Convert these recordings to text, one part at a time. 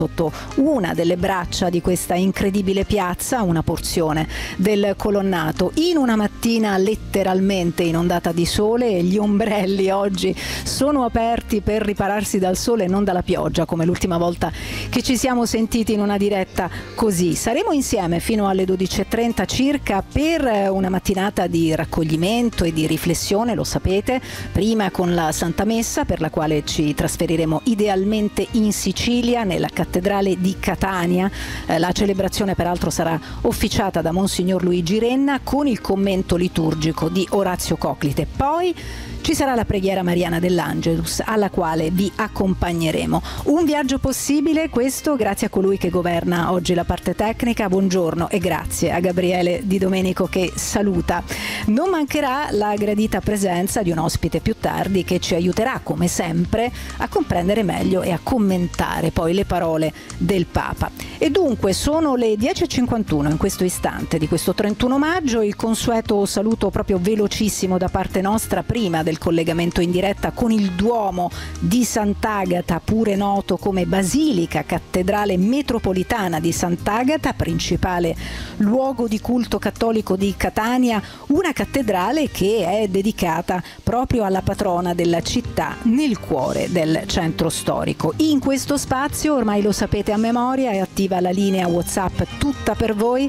sotto una delle braccia di questa incredibile piazza, una porzione del colonnato, in una mattina letteralmente inondata di sole. Gli ombrelli oggi sono aperti per ripararsi dal sole e non dalla pioggia, come l'ultima volta che ci siamo sentiti in una diretta così. Saremo insieme fino alle 12:30 circa per una mattinata di raccoglimento e di riflessione, lo sapete, prima con la Santa Messa, per la quale ci trasferiremo idealmente in Sicilia, nella cattedrale di Catania. La celebrazione peraltro sarà officiata da Monsignor Luigi Renna con il commento liturgico di Orazio Coclite. Poi ci sarà la preghiera mariana dell'Angelus, alla quale vi accompagneremo. Un viaggio possibile, questo grazie a colui che governa oggi la parte tecnica. Buongiorno e grazie a Gabriele Di Domenico che saluta. Non mancherà la gradita presenza di un ospite più tardi che ci aiuterà, come sempre, a comprendere meglio e a commentare poi le parole del Papa. E dunque sono le 10:51 in questo istante di questo 31 maggio. Il consueto saluto proprio velocissimo da parte nostra prima del collegamento in diretta con il Duomo di Sant'Agata, pure noto come Basilica Cattedrale Metropolitana di Sant'Agata, principale luogo di culto cattolico di Catania, una cattedrale che è dedicata proprio alla patrona della città nel cuore del centro storico. In questo spazio, ormai lo sapete a memoria, è attiva la linea WhatsApp tutta per voi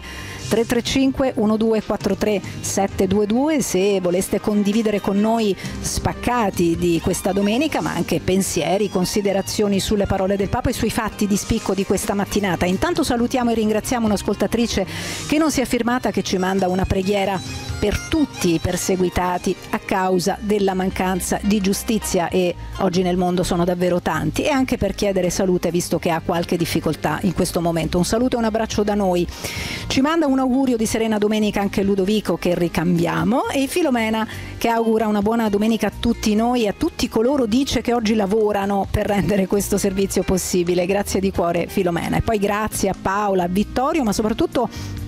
335 1243 722 se voleste condividere con noi spaccati di questa domenica, ma anche pensieri, considerazioni sulle parole del Papa e sui fatti di spicco di questa mattinata. Intanto salutiamo e ringraziamo un'ascoltatrice che non si è firmata, che ci manda una preghiera per tutti i perseguitati a causa della mancanza di giustizia, e oggi nel mondo sono davvero tanti, e anche per chiedere salute visto che ha qualche difficoltà in questo momento. Un saluto e un abbraccio da noi. Ci manda un augurio di serena domenica anche Ludovico, che ricambiamo, e Filomena che augura una buona domenica a tutti noi e a tutti coloro, dice, che oggi lavorano per rendere questo servizio possibile. Grazie di cuore Filomena. E poi grazie a Paola, a Vittorio, ma soprattutto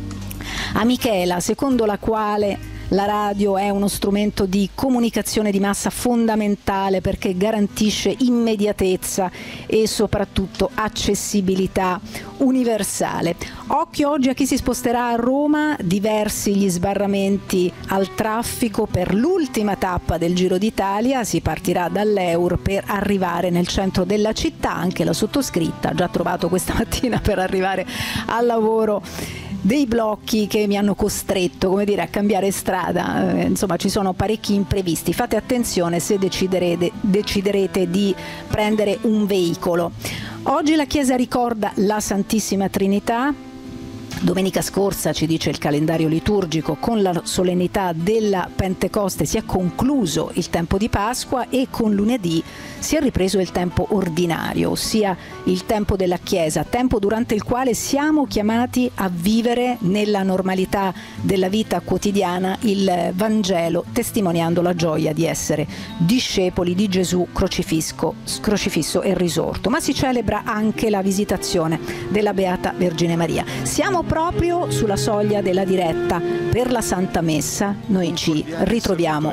a Michela, secondo la quale la radio è uno strumento di comunicazione di massa fondamentale perché garantisce immediatezza e soprattutto accessibilità universale. Occhio oggi a chi si sposterà a Roma, diversi gli sbarramenti al traffico per l'ultima tappa del Giro d'Italia. Si partirà dall'Eur per arrivare nel centro della città. Anche la sottoscritta ha già trovato questa mattina per arrivare al lavoro dei blocchi che mi hanno costretto, come dire, a cambiare strada. Insomma, ci sono parecchi imprevisti. Fate attenzione se deciderete di prendere un veicolo. Oggi la Chiesa ricorda la Santissima Trinità. Domenica scorsa, ci dice il calendario liturgico, con la solennità della Pentecoste si è concluso il tempo di Pasqua e con lunedì si è ripreso il tempo ordinario, ossia il tempo della Chiesa, tempo durante il quale siamo chiamati a vivere nella normalità della vita quotidiana il Vangelo, testimoniando la gioia di essere discepoli di Gesù crocifisso e risorto. Ma si celebra anche la visitazione della Beata Vergine Maria. Siamo proprio sulla soglia della diretta per la Santa Messa. Noi ci ritroviamo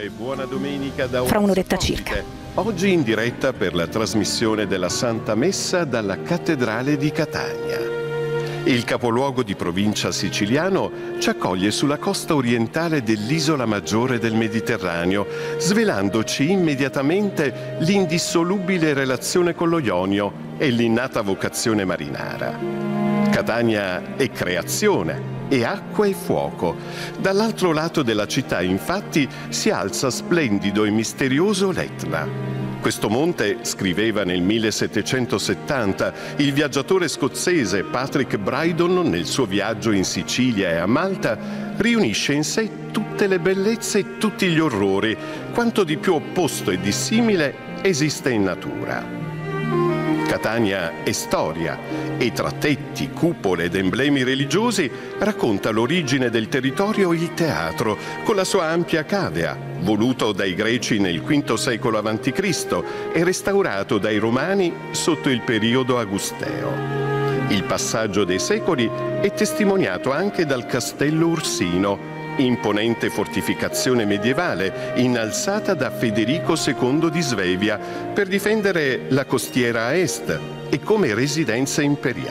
fra un'oretta circa. Oggi in diretta per la trasmissione della Santa Messa dalla Cattedrale di Catania. Il capoluogo di provincia siciliano ci accoglie sulla costa orientale dell'isola maggiore del Mediterraneo, svelandoci immediatamente l'indissolubile relazione con lo Ionio e l'innata vocazione marinara. Catania è creazione, è acqua e fuoco. Dall'altro lato della città, infatti, si alza splendido e misterioso l'Etna. Questo monte, scriveva nel 1770 il viaggiatore scozzese Patrick Brydon nel suo viaggio in Sicilia e a Malta, riunisce in sé tutte le bellezze e tutti gli orrori, quanto di più opposto e dissimile esiste in natura. Catania è storia e tra tetti, cupole ed emblemi religiosi racconta l'origine del territorio il teatro, con la sua ampia cavea, voluto dai greci nel V secolo a.C. e restaurato dai romani sotto il periodo agusteo. Il passaggio dei secoli è testimoniato anche dal Castello Ursino, imponente fortificazione medievale innalzata da Federico II di Svevia per difendere la costiera a est, e come residenza imperiale.